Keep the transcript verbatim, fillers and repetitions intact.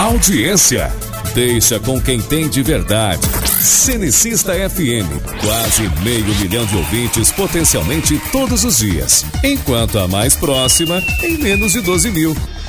Audiência deixa com quem tem de verdade. Cenicista F M, quase meio milhão de ouvintes potencialmente todos os dias, enquanto a mais próxima tem menos de doze mil.